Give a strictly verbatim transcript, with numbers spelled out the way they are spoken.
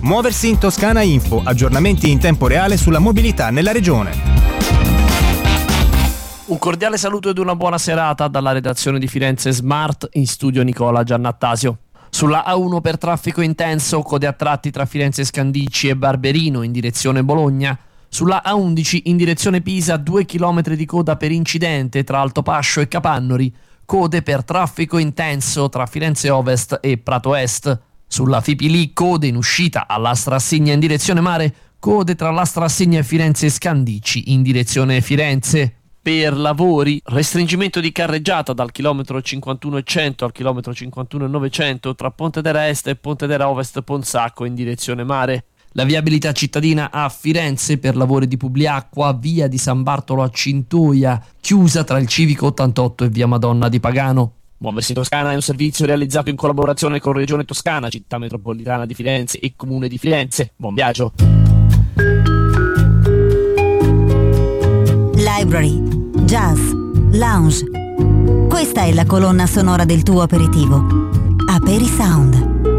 Muoversi in Toscana Info, aggiornamenti in tempo reale sulla mobilità nella regione. Un cordiale saluto ed una buona serata dalla redazione di Firenze Smart, in studio Nicola Giannattasio. Sulla A uno per traffico intenso, code a tratti tra Firenze Scandicci e Barberino in direzione Bologna. Sulla A undici in direzione Pisa, due chilometri di coda per incidente tra Altopascio e Capannori. Code per traffico intenso tra Firenze Ovest e Prato Est. Sulla Fipili, code in uscita all'Astra Assigna in direzione mare, code tra l'Astra Assigna e Firenze Scandicci in direzione Firenze. Per lavori, restringimento di carreggiata dal chilometro cinquantuno e cento al chilometro cinquantuno e novecento tra Pontedera Est e Pontedera Ovest Ponsacco in direzione mare. La viabilità cittadina a Firenze per lavori di Publiacqua, via di San Bartolo a Cintoia, chiusa tra il Civico ottantotto e via Madonna di Pagano. Muoversi in Toscana è un servizio realizzato in collaborazione con Regione Toscana, Città Metropolitana di Firenze e Comune di Firenze. Buon viaggio! Library, jazz, lounge. Questa è la colonna sonora del tuo aperitivo. Aperi Sound.